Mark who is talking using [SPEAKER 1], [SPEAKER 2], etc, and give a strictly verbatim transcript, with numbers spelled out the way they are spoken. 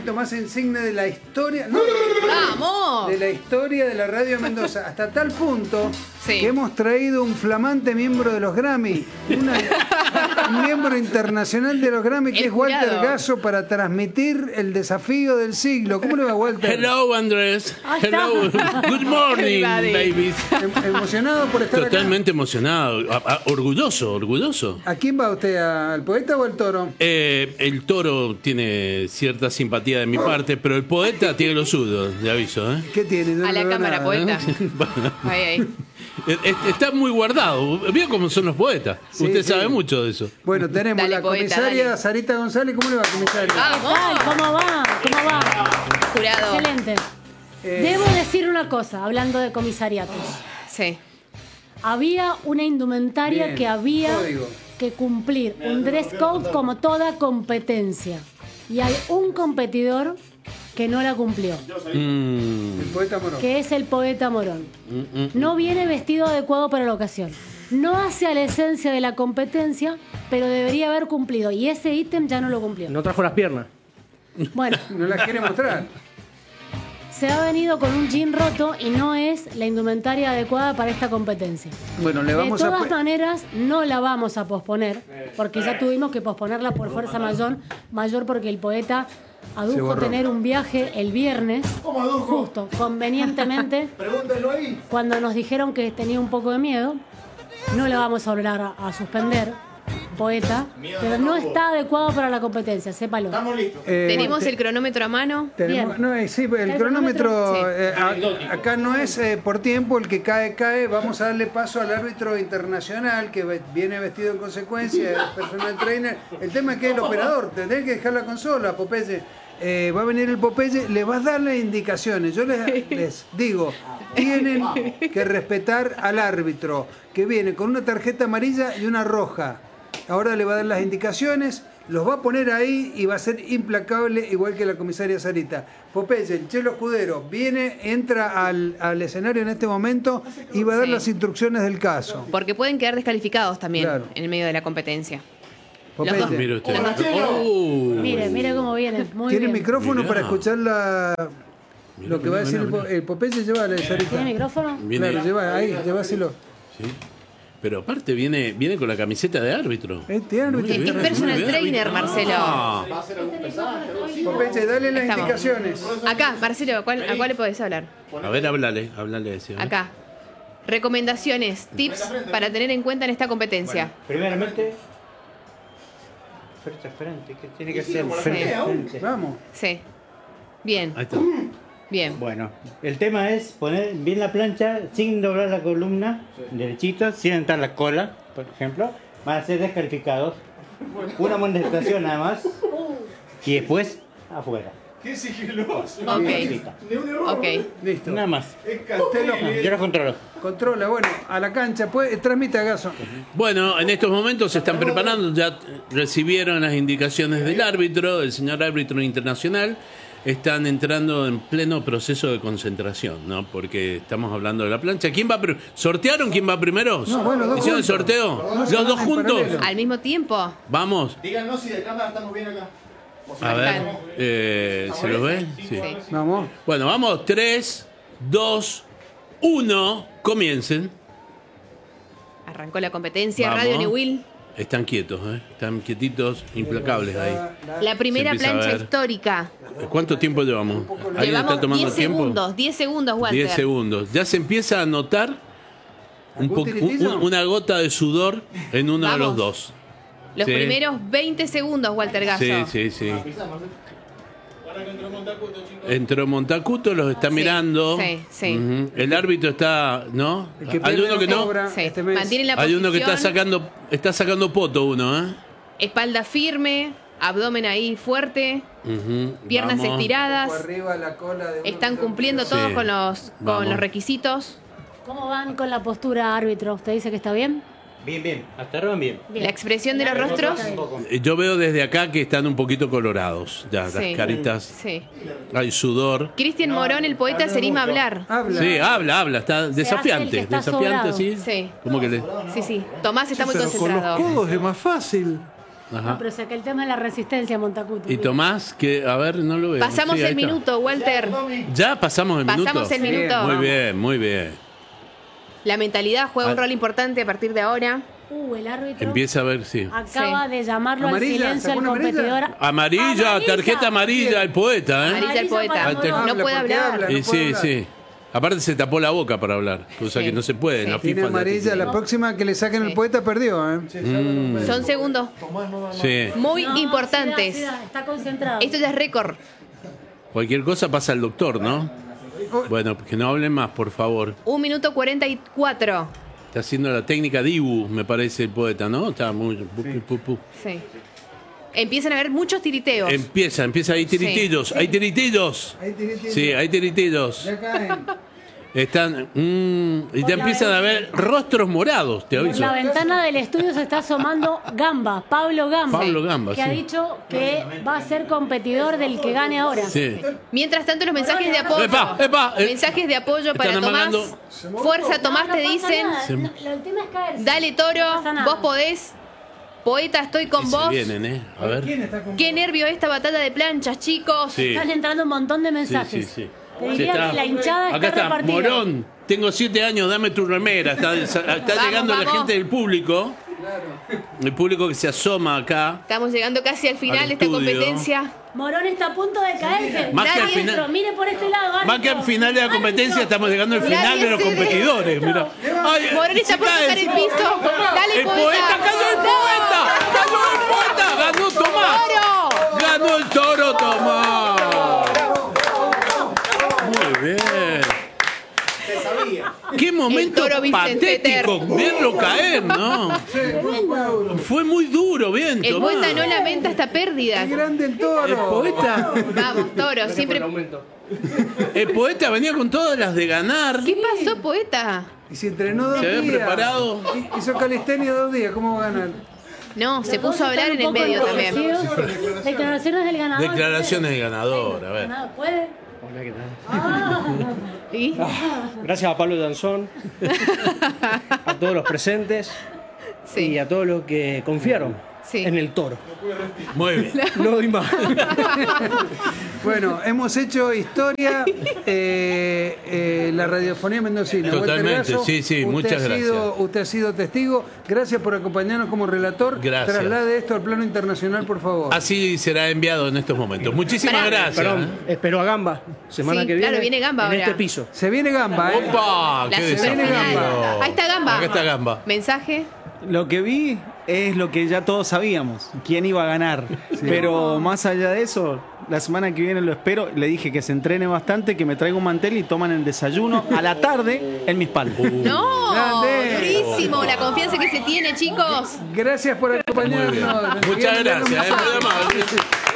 [SPEAKER 1] momento más insigne de la historia. No,
[SPEAKER 2] ¡Vamos!
[SPEAKER 1] De la historia de la radio de Mendoza. Hasta tal punto
[SPEAKER 2] Sí.
[SPEAKER 1] que hemos traído un flamante miembro de los Grammy. Una, un miembro internacional de los Grammy que
[SPEAKER 2] El
[SPEAKER 1] es Walter
[SPEAKER 2] jurado.
[SPEAKER 1] Gasso para transmitir el desafío del siglo. ¿Cómo le va, Walter?
[SPEAKER 3] Hello, Andrés.
[SPEAKER 4] Ahí
[SPEAKER 3] Hello.
[SPEAKER 4] está.
[SPEAKER 3] Good morning,
[SPEAKER 2] Everybody.
[SPEAKER 3] babies.
[SPEAKER 1] Em- emocionado por estar
[SPEAKER 3] Totalmente emocionado. A- a- orgulloso, orgulloso.
[SPEAKER 1] acá. ¿A quién va usted? ¿Al poeta o al toro?
[SPEAKER 3] Eh, el toro tiene cierta simpatía de mi parte, pero el poeta tiene lo suyo, de aviso. ¿eh?
[SPEAKER 1] ¿Qué tiene? Yo no
[SPEAKER 2] A la
[SPEAKER 1] le veo
[SPEAKER 2] cámara,
[SPEAKER 1] nada.
[SPEAKER 2] poeta.
[SPEAKER 3] Bueno,
[SPEAKER 2] Ahí, ahí.
[SPEAKER 3] eh, eh, está muy guardado. Vio cómo son los poetas.
[SPEAKER 1] Sí,
[SPEAKER 3] Usted
[SPEAKER 1] sí.
[SPEAKER 3] sabe mucho de eso.
[SPEAKER 1] Bueno, tenemos
[SPEAKER 2] Dale,
[SPEAKER 1] la
[SPEAKER 2] poeta,
[SPEAKER 1] comisaria
[SPEAKER 2] dale.
[SPEAKER 1] Sarita González. ¿Cómo le va, comisaria?
[SPEAKER 2] ¡Vamos!
[SPEAKER 4] ¿Cómo va? ¿Cómo va?
[SPEAKER 2] Jurado.
[SPEAKER 4] Excelente.
[SPEAKER 1] Eh,
[SPEAKER 4] Debo decir una cosa, hablando de comisariatos.
[SPEAKER 2] Sí.
[SPEAKER 4] Había una indumentaria
[SPEAKER 1] Bien,
[SPEAKER 4] que había
[SPEAKER 1] código.
[SPEAKER 4] que cumplir un dress code como toda competencia. Y hay un competidor que no la cumplió,
[SPEAKER 3] Mm,
[SPEAKER 1] El poeta Morón.
[SPEAKER 4] que es el poeta Morón.
[SPEAKER 3] mm, mm.
[SPEAKER 4] No viene vestido adecuado para la ocasión. No hace a la esencia de la competencia, pero debería haber cumplido. Y ese ítem ya no lo cumplió.
[SPEAKER 5] No trajo las piernas.
[SPEAKER 4] Bueno,
[SPEAKER 1] No la quiere mostrar.
[SPEAKER 4] se ha venido con un jean roto y no es la indumentaria adecuada para esta competencia.
[SPEAKER 1] Bueno, le
[SPEAKER 4] De
[SPEAKER 1] vamos a...
[SPEAKER 4] todas
[SPEAKER 1] pe-
[SPEAKER 4] maneras, no la vamos a posponer, porque ya tuvimos que posponerla por fuerza mayor, mayor porque el poeta
[SPEAKER 1] Se
[SPEAKER 4] adujo
[SPEAKER 1] borró.
[SPEAKER 4] tener un viaje el viernes, justo, convenientemente, cuando nos dijeron que tenía un poco de miedo. No le vamos a volver a, a suspender, poeta, pero no está adecuado para la competencia, sépalo.
[SPEAKER 1] eh,
[SPEAKER 2] Tenemos
[SPEAKER 1] te-
[SPEAKER 2] el cronómetro a mano.
[SPEAKER 1] tenemos-
[SPEAKER 4] Bien.
[SPEAKER 1] no, eh, sí, el
[SPEAKER 4] ¿El
[SPEAKER 1] cronómetro,
[SPEAKER 4] cronómetro?
[SPEAKER 1] eh, a- acá no es eh, por tiempo, el que cae, cae. Vamos a darle paso al árbitro internacional que ve- viene vestido en consecuencia, el personal trainer. El tema es que el operador, tendré que dejar la consola, Popeye. Eh, va a venir el Popeye, le va a dar las indicaciones. Yo les, les digo, tienen que respetar al árbitro, que viene con una tarjeta amarilla y una roja. Ahora le va a dar las indicaciones, los va a poner ahí y va a ser implacable, igual que la comisaria Sarita. Popeye, el Chelo Escudero, viene, entra al, al escenario en este momento y va a dar
[SPEAKER 2] Sí.
[SPEAKER 1] las instrucciones del caso.
[SPEAKER 2] Porque pueden quedar descalificados también
[SPEAKER 1] Claro.
[SPEAKER 2] en el medio de la competencia.
[SPEAKER 1] Popeye,
[SPEAKER 2] Los dos.
[SPEAKER 3] Mire usted.
[SPEAKER 2] Los dos.
[SPEAKER 3] Oh.
[SPEAKER 4] Mire, mire cómo viene, muy
[SPEAKER 1] ¿tiene
[SPEAKER 4] bien.
[SPEAKER 1] micrófono
[SPEAKER 3] Mirá.
[SPEAKER 1] para escuchar la,
[SPEAKER 3] Mirá,
[SPEAKER 1] lo que va a
[SPEAKER 3] mirá,
[SPEAKER 1] decir el,
[SPEAKER 3] mirá,
[SPEAKER 1] Po- el Popeye? Llévale, Sarita.
[SPEAKER 4] ¿Tiene micrófono?
[SPEAKER 3] Viene-
[SPEAKER 1] Claro, lleva, ahí, llévaselo.
[SPEAKER 3] Sí. Pero aparte viene, viene con la camiseta de árbitro.
[SPEAKER 1] Este árbitro.
[SPEAKER 2] Es personal
[SPEAKER 3] Muy bien.
[SPEAKER 2] trainer, Marcelo.
[SPEAKER 3] Ah.
[SPEAKER 1] Popeye, dale las
[SPEAKER 2] Estamos.
[SPEAKER 1] indicaciones.
[SPEAKER 2] Acá, Marcelo, ¿a cuál, ¿a cuál le podés hablar?
[SPEAKER 3] A ver, háblale, háblale a ese. ¿eh?
[SPEAKER 2] Acá. Recomendaciones, tips para tener en cuenta en esta competencia.
[SPEAKER 5] Primeramente, frente a frente, que tiene que ser frente a frente.
[SPEAKER 1] Vamos.
[SPEAKER 2] Sí. Bien,
[SPEAKER 3] Ahí está.
[SPEAKER 2] bien.
[SPEAKER 5] Bueno, el tema es poner bien la plancha sin doblar la columna, derechito, sin entrar la cola, por ejemplo. Van a ser descalificados. Una amonestación nada más. Y después, afuera.
[SPEAKER 2] Ok. Ok.
[SPEAKER 1] Listo.
[SPEAKER 5] Nada más.
[SPEAKER 1] Usted lo
[SPEAKER 5] Yo los controlo.
[SPEAKER 1] controla. Bueno, a la cancha. Puede, transmite a Gaso.
[SPEAKER 3] Bueno, en estos momentos se están preparando, ya recibieron las indicaciones del árbitro, del señor árbitro internacional. Están entrando en pleno proceso de concentración, ¿no? Porque estamos hablando de la plancha. ¿Quién va primero? ¿Sortearon quién va primero?
[SPEAKER 1] No, bueno, los dos
[SPEAKER 3] ¿Hicieron el
[SPEAKER 1] juntos.
[SPEAKER 3] sorteo?
[SPEAKER 1] No,
[SPEAKER 3] ¿Los
[SPEAKER 1] se
[SPEAKER 3] dos
[SPEAKER 1] van en
[SPEAKER 3] juntos?
[SPEAKER 1] paralelo.
[SPEAKER 2] Al mismo tiempo.
[SPEAKER 3] Vamos.
[SPEAKER 6] Díganos si de cámara estamos bien acá.
[SPEAKER 3] A ver, eh, ¿se los ve? Sí.
[SPEAKER 2] Sí.
[SPEAKER 1] Vamos.
[SPEAKER 3] Bueno, vamos, tres, dos, uno, comiencen.
[SPEAKER 2] Arrancó la competencia.
[SPEAKER 3] Vamos.
[SPEAKER 2] Radio Newell.
[SPEAKER 3] Están quietos, ¿eh? Están quietitos, implacables ahí.
[SPEAKER 2] La primera
[SPEAKER 3] Se empieza a
[SPEAKER 2] plancha
[SPEAKER 3] ver.
[SPEAKER 2] histórica.
[SPEAKER 3] ¿Cuánto tiempo llevamos? ¿Alguien está
[SPEAKER 2] Llevamos
[SPEAKER 3] tomando
[SPEAKER 2] diez
[SPEAKER 3] tiempo?
[SPEAKER 2] segundos. diez segundos, Walter.
[SPEAKER 3] diez segundos. Ya se empieza a notar un
[SPEAKER 1] ¿Algún
[SPEAKER 3] po-
[SPEAKER 1] tiritito?
[SPEAKER 3] un- una gota de sudor en uno de
[SPEAKER 2] Vamos.
[SPEAKER 3] los dos.
[SPEAKER 2] Los
[SPEAKER 3] Sí.
[SPEAKER 2] primeros veinte segundos, Walter Gasso.
[SPEAKER 3] Sí, sí, sí. Entró Montacuto, los está
[SPEAKER 2] Sí,
[SPEAKER 3] mirando.
[SPEAKER 2] sí, sí.
[SPEAKER 3] Ujú. El árbitro está, ¿no?
[SPEAKER 1] El que
[SPEAKER 3] Hay
[SPEAKER 1] pierde
[SPEAKER 3] uno que
[SPEAKER 1] no
[SPEAKER 3] no.
[SPEAKER 1] cobra
[SPEAKER 2] Sí.
[SPEAKER 1] este mes.
[SPEAKER 2] Mantiene la
[SPEAKER 3] Hay
[SPEAKER 2] posición.
[SPEAKER 3] uno que está sacando, está sacando poto uno, ¿eh?
[SPEAKER 2] Espalda firme, abdomen ahí fuerte,
[SPEAKER 3] Ujú.
[SPEAKER 2] piernas
[SPEAKER 3] Vamos.
[SPEAKER 2] estiradas.
[SPEAKER 1] Un poco arriba la cola de uno
[SPEAKER 2] Están
[SPEAKER 1] que-
[SPEAKER 2] cumpliendo
[SPEAKER 3] Sí.
[SPEAKER 2] todos con los, con
[SPEAKER 3] Vamos.
[SPEAKER 2] los requisitos.
[SPEAKER 4] ¿Cómo van con la postura, árbitro? ¿Usted dice que está bien?
[SPEAKER 5] Bien, bien. Hasta ahora van bien.
[SPEAKER 4] Bien.
[SPEAKER 2] La expresión de los rostros.
[SPEAKER 5] Un poco.
[SPEAKER 3] Eh, Yo veo desde acá que están un poquito colorados. Ya,
[SPEAKER 2] Sí.
[SPEAKER 3] las caritas.
[SPEAKER 2] Sí.
[SPEAKER 3] Hay sudor.
[SPEAKER 2] Cristian Morón, el poeta, se anima a hablar.
[SPEAKER 1] Habla.
[SPEAKER 3] Sí, habla, habla. Está
[SPEAKER 4] hace el que
[SPEAKER 3] desafiante.
[SPEAKER 4] está
[SPEAKER 3] Desafiante,
[SPEAKER 4] sobrado.
[SPEAKER 3] sí.
[SPEAKER 2] Sí.
[SPEAKER 3] Como que le.
[SPEAKER 2] Sí, sí. Tomás está muy
[SPEAKER 7] Pero con los
[SPEAKER 2] concentrado.
[SPEAKER 7] codos es más fácil.
[SPEAKER 3] Ajá.
[SPEAKER 4] No, pero saqué el tema de la resistencia, Montacuto.
[SPEAKER 3] ¿Y Tomás? Que, a ver, no lo veo.
[SPEAKER 2] Pasamos
[SPEAKER 3] Sí, ahí
[SPEAKER 2] el
[SPEAKER 3] está.
[SPEAKER 2] minuto, Walter.
[SPEAKER 3] ¿Ya pasamos el minuto?
[SPEAKER 2] Pasamos el minuto.
[SPEAKER 3] Muy bien, muy bien.
[SPEAKER 2] La mentalidad juega un
[SPEAKER 3] Ah.
[SPEAKER 2] rol importante a partir de ahora.
[SPEAKER 4] Uh, el árbitro
[SPEAKER 3] Empieza a ver, sí.
[SPEAKER 4] acaba
[SPEAKER 2] Sí.
[SPEAKER 4] de llamarlo
[SPEAKER 1] Amarilla,
[SPEAKER 4] al silencio
[SPEAKER 1] ¿sacó
[SPEAKER 4] al
[SPEAKER 1] una amarilla?
[SPEAKER 4] competidor.
[SPEAKER 3] Amarilla, tarjeta amarilla, el poeta, ¿eh?
[SPEAKER 2] Amarilla el poeta.
[SPEAKER 4] para
[SPEAKER 3] Morón.
[SPEAKER 2] No
[SPEAKER 1] Habla
[SPEAKER 2] puede
[SPEAKER 1] porque
[SPEAKER 2] hablar.
[SPEAKER 1] habla.
[SPEAKER 3] Y
[SPEAKER 1] no puede
[SPEAKER 3] sí,
[SPEAKER 1] hablar.
[SPEAKER 3] sí. Aparte se tapó la boca para hablar, cosa
[SPEAKER 2] Sí.
[SPEAKER 3] que no se puede. En la
[SPEAKER 2] Sí.
[SPEAKER 3] FIFA
[SPEAKER 1] Tiene amarilla, la próxima que le saquen
[SPEAKER 3] Sí.
[SPEAKER 1] el poeta perdió. ¿eh?
[SPEAKER 2] Son segundos
[SPEAKER 3] Sí.
[SPEAKER 2] muy
[SPEAKER 4] No,
[SPEAKER 2] importantes.
[SPEAKER 4] sí da, sí da, está concentrado.
[SPEAKER 2] Esto ya es récord.
[SPEAKER 3] Cualquier cosa pasa al doctor, ¿no? Bueno, que no hablen más, por favor.
[SPEAKER 2] Un minuto cuarenta y cuatro.
[SPEAKER 3] Está haciendo la técnica Dibu, me parece el poeta, ¿no? Está muy... pu, pu, pu, pu.
[SPEAKER 2] Sí. Empiezan a haber muchos tiriteos.
[SPEAKER 3] Empieza, empieza, hay tiritillos, hay tiritillos.
[SPEAKER 1] Ahí tirititos.
[SPEAKER 3] Sí, hay tiritillos.
[SPEAKER 1] Ya caen.
[SPEAKER 3] Están... mm, y ya empiezan a ver rostros morados, te
[SPEAKER 4] Por
[SPEAKER 3] aviso.
[SPEAKER 4] la ventana del estudio se está asomando Gamba, Pablo Gamba.
[SPEAKER 3] Pablo Gamba,
[SPEAKER 4] que ha
[SPEAKER 3] sí.
[SPEAKER 4] dicho que va a ser competidor del que gane ahora.
[SPEAKER 3] Sí.
[SPEAKER 2] Mientras tanto, los mensajes de apoyo.
[SPEAKER 3] Epa, epa, eh.
[SPEAKER 2] mensajes de apoyo para
[SPEAKER 3] Están
[SPEAKER 2] Tomás.
[SPEAKER 3] amagando.
[SPEAKER 2] Fuerza, Tomás,
[SPEAKER 4] No,
[SPEAKER 2] te
[SPEAKER 4] no pasa
[SPEAKER 2] dicen.
[SPEAKER 4] nada.
[SPEAKER 3] Se-
[SPEAKER 4] No, lo- el tema es caerse.
[SPEAKER 2] Dale,
[SPEAKER 4] No
[SPEAKER 2] Toro,
[SPEAKER 4] pasa nada.
[SPEAKER 2] vos podés. Poeta, estoy con
[SPEAKER 3] Y se
[SPEAKER 2] vos.
[SPEAKER 3] vienen, ¿eh? A ver.
[SPEAKER 2] Qué nervio esta batalla de planchas, chicos.
[SPEAKER 3] Sí.
[SPEAKER 4] Están entrando un montón de
[SPEAKER 3] Sí,
[SPEAKER 4] mensajes.
[SPEAKER 3] sí, sí.
[SPEAKER 4] Te
[SPEAKER 3] Sí,
[SPEAKER 4] diría
[SPEAKER 3] está.
[SPEAKER 4] que la hinchada
[SPEAKER 3] Acá
[SPEAKER 4] está
[SPEAKER 3] está,
[SPEAKER 4] repartida.
[SPEAKER 3] Morón, tengo siete años, dame tu remera. Está, está
[SPEAKER 2] Vamos,
[SPEAKER 3] llegando la
[SPEAKER 2] vamos.
[SPEAKER 3] gente del público. El público que se asoma acá.
[SPEAKER 2] Estamos llegando casi al final
[SPEAKER 3] Al
[SPEAKER 2] de esta
[SPEAKER 3] estudio.
[SPEAKER 2] competencia.
[SPEAKER 4] Morón está a punto de caerse.
[SPEAKER 3] Más que al
[SPEAKER 4] Árbitro,
[SPEAKER 3] final-
[SPEAKER 4] mire por este lado.
[SPEAKER 3] Más que al
[SPEAKER 4] árbitro.
[SPEAKER 3] final de la competencia,
[SPEAKER 4] Árbitro.
[SPEAKER 3] estamos llegando al final
[SPEAKER 2] Nadie
[SPEAKER 3] de los
[SPEAKER 2] se ve.
[SPEAKER 3] competidores. Mira. Ay,
[SPEAKER 2] Morón está
[SPEAKER 3] se
[SPEAKER 2] por
[SPEAKER 3] cae,
[SPEAKER 2] tocar
[SPEAKER 3] se
[SPEAKER 2] el
[SPEAKER 3] cae.
[SPEAKER 2] piso. Dale,
[SPEAKER 3] El poeta, cayó el poeta. Cayó el poeta. Ganó Tomás.
[SPEAKER 2] ¡Toro!
[SPEAKER 3] Ganó el toro Tomás. Muy bien. Qué momento
[SPEAKER 2] El toro Vicente
[SPEAKER 3] patético verlo caer, ¿no? Fue muy duro, bien,
[SPEAKER 2] El
[SPEAKER 3] Tomás.
[SPEAKER 2] poeta no lamenta esta pérdida.
[SPEAKER 1] ¡Qué grande el
[SPEAKER 3] El
[SPEAKER 1] toro!
[SPEAKER 3] poeta,
[SPEAKER 2] Vamos, Toro, siempre.
[SPEAKER 3] el poeta venía con todas las de ganar.
[SPEAKER 2] ¿Qué pasó, poeta?
[SPEAKER 1] Y se entrenó dos
[SPEAKER 3] Se había
[SPEAKER 1] días.
[SPEAKER 3] preparado.
[SPEAKER 1] Hi- Hizo calistenia dos días. ¿Cómo va a ganar?
[SPEAKER 2] No, se
[SPEAKER 4] Los
[SPEAKER 2] puso a
[SPEAKER 4] dos
[SPEAKER 2] hablar
[SPEAKER 4] están
[SPEAKER 2] en
[SPEAKER 4] un
[SPEAKER 2] el
[SPEAKER 4] poco
[SPEAKER 2] medio también.
[SPEAKER 4] enloquecidos. Declaraciones del ganador.
[SPEAKER 3] Declaraciones de ganador, a ver.
[SPEAKER 4] Nada, ¿puede?
[SPEAKER 7] Hola, ¿qué tal?
[SPEAKER 4] Ah,
[SPEAKER 2] ¿Y?
[SPEAKER 7] Gracias a Pablo Danzón, a todos los presentes y
[SPEAKER 2] Sí.
[SPEAKER 7] a todos los que confiaron
[SPEAKER 2] Sí.
[SPEAKER 7] en el toro.
[SPEAKER 3] Muy bien.
[SPEAKER 7] No doy más.
[SPEAKER 1] Bueno, hemos hecho historia, eh, eh, la radiofonía mendocina.
[SPEAKER 3] Totalmente,
[SPEAKER 1] Walter Gasso,
[SPEAKER 3] sí, sí,
[SPEAKER 1] usted
[SPEAKER 3] muchas
[SPEAKER 1] ha sido-
[SPEAKER 3] gracias.
[SPEAKER 1] Usted ha sido testigo. Gracias por acompañarnos como relator.
[SPEAKER 3] Gracias.
[SPEAKER 1] Traslade esto al plano internacional, por favor.
[SPEAKER 3] Así será enviado en estos momentos. Muchísimas
[SPEAKER 2] Pará.
[SPEAKER 3] gracias.
[SPEAKER 7] Perdón,
[SPEAKER 3] ¿eh?
[SPEAKER 7] espero a Gamba semana
[SPEAKER 2] Sí,
[SPEAKER 7] que viene.
[SPEAKER 2] claro, viene Gamba
[SPEAKER 7] en
[SPEAKER 2] ahora.
[SPEAKER 7] este piso.
[SPEAKER 1] Se viene Gamba, ¿eh?
[SPEAKER 3] ¡Opa!
[SPEAKER 2] La
[SPEAKER 3] ¡Qué
[SPEAKER 2] superfinal.
[SPEAKER 3] desafío!
[SPEAKER 2] Ahí está Gamba.
[SPEAKER 3] Acá está Gamba.
[SPEAKER 2] Mensaje.
[SPEAKER 8] Lo que vi es lo que ya todos sabíamos, quién iba a ganar. Pero más allá de eso, la semana que viene lo espero. Le dije que se entrene bastante, que me traiga un mantel y toman el desayuno a la tarde en mi espalda.
[SPEAKER 2] No,
[SPEAKER 1] Grande.
[SPEAKER 2] durísimo la confianza que se tiene, chicos.
[SPEAKER 1] Gracias por acompañarnos.
[SPEAKER 3] Muy bien. Muchas
[SPEAKER 1] Siguiendo
[SPEAKER 3] gracias,
[SPEAKER 1] los
[SPEAKER 3] eh, muy
[SPEAKER 1] mensajes.
[SPEAKER 3] amable.